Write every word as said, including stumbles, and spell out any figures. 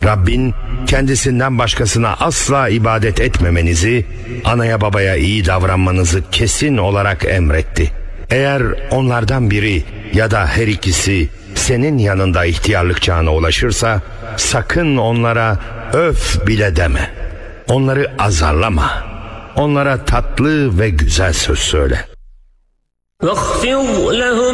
Rabbin kendisinden başkasına asla ibadet etmemenizi, anaya babaya iyi davranmanızı kesin olarak emretti. Eğer onlardan biri ya da her ikisi senin yanında ihtiyarlık çağına ulaşırsa, sakın onlara öf bile deme. Onları azarlama. Onlara tatlı ve güzel söz söyle.